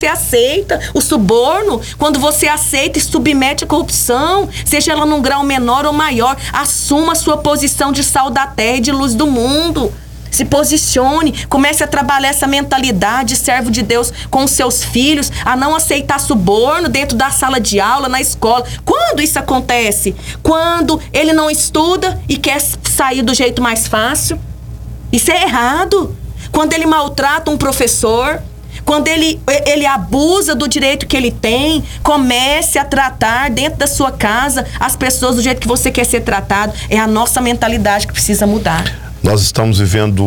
você aceita o suborno, quando você aceita e submete a corrupção, seja ela num grau menor ou maior, assuma a sua posição de sal da terra e de luz do mundo. Se posicione, comece a trabalhar essa mentalidade de servo de Deus com os seus filhos, a não aceitar suborno dentro da sala de aula, na escola. Quando isso acontece? Quando ele não estuda e quer sair do jeito mais fácil. Isso é errado. Quando ele maltrata um professor, quando ele abusa do direito que ele tem, comece a tratar dentro da sua casa as pessoas do jeito que você quer ser tratado. É a nossa mentalidade que precisa mudar. Nós estamos vivendo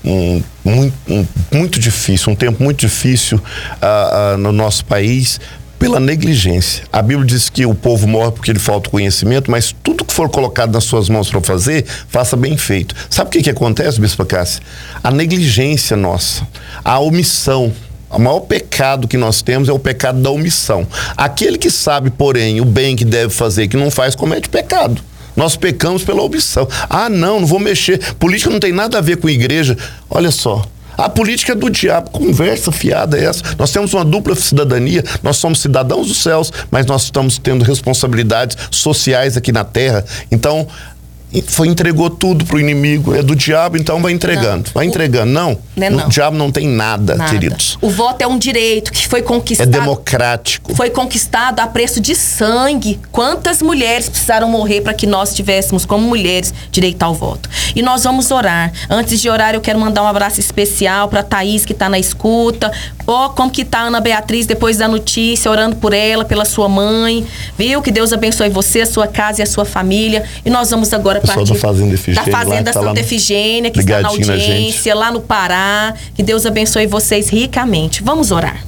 muito difícil, um tempo muito difícil no nosso país pela negligência. A Bíblia diz que o povo morre porque lhe falta conhecimento, mas tudo que for colocado nas suas mãos para fazer, faça bem feito. Sabe o que acontece, Bispa Cássia? A negligência nossa, a omissão. O maior pecado que nós temos é o pecado da omissão. Aquele que sabe, porém, o bem que deve fazer e que não faz, comete pecado. Nós pecamos pela omissão. Ah, não vou mexer. Política não tem nada a ver com igreja. Olha só. A política é do diabo. Conversa fiada é essa. Nós temos uma dupla cidadania. Nós somos cidadãos dos céus, mas nós estamos tendo responsabilidades sociais aqui na terra. Então, entregou tudo pro inimigo. É do diabo, então vai entregando. Vai entregando. Não. O diabo não tem nada, queridos. O voto é um direito que foi conquistado. É democrático. Foi conquistado a preço de sangue. Quantas mulheres precisaram morrer para que nós tivéssemos, como mulheres, direito ao voto? E nós vamos orar. Antes de orar, eu quero mandar um abraço especial para Thaís, que está na escuta. Como que tá a Ana Beatriz depois da notícia, orando por ela, pela sua mãe. Viu? Que Deus abençoe você, a sua casa e a sua família. E nós vamos agora partir da Fazenda Efigênia, da Fazenda Santa Efigênia, que está na audiência, lá no Pará. Que Deus abençoe vocês ricamente. Vamos orar.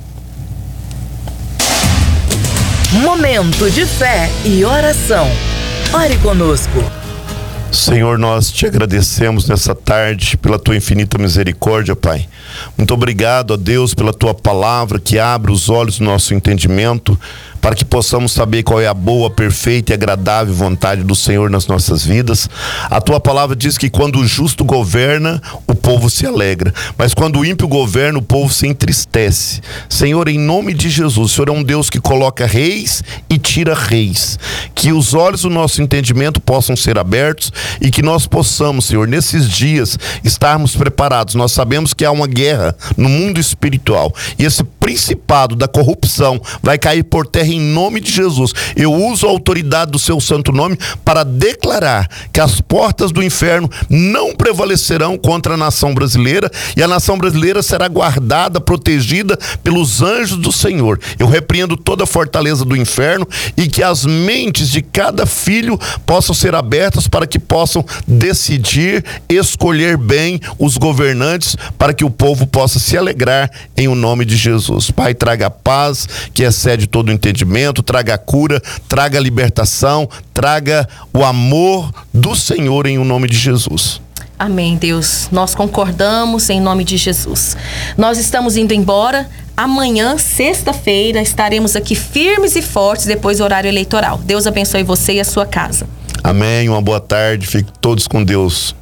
Momento de fé e oração. Ore conosco. Senhor, nós te agradecemos nessa tarde pela tua infinita misericórdia, Pai. Muito obrigado, ó Deus, pela tua palavra que abre os olhos do nosso entendimento para que possamos saber qual é a boa, perfeita e agradável vontade do Senhor nas nossas vidas. A tua palavra diz que quando o justo governa, o povo se alegra, mas quando o ímpio governa, o povo se entristece. Senhor, em nome de Jesus, o Senhor é um Deus que coloca reis e tira reis. Que os olhos do nosso entendimento possam ser abertos e que nós possamos, Senhor, nesses dias estarmos preparados. Nós sabemos que há uma guerra no mundo espiritual e esse principado da corrupção vai cair por terra em nome de Jesus. Eu uso a autoridade do seu santo nome para declarar que as portas do inferno não prevalecerão contra a nação brasileira e a nação brasileira será guardada, protegida pelos anjos do Senhor. Eu repreendo toda a fortaleza do inferno e que as mentes de cada filho possam ser abertas para que possam decidir, escolher bem os governantes para que o povo possa se alegrar em o nome de Jesus. Pai, traga a paz que excede todo o entendimento, traga a cura, traga a libertação, traga o amor do Senhor em o nome de Jesus. Amém, Deus. Nós concordamos em nome de Jesus. Nós estamos indo embora. Amanhã, sexta-feira, estaremos aqui firmes e fortes depois do horário eleitoral. Deus abençoe você e a sua casa. Amém. Uma boa tarde. Fiquem todos com Deus.